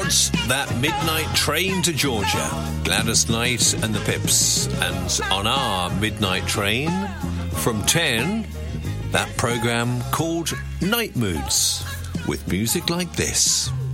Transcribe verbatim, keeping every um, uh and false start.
towards that midnight train to Georgia. Gladys Knight and the Pips. And on our midnight train from ten, that programme called Night Moods, with music like this.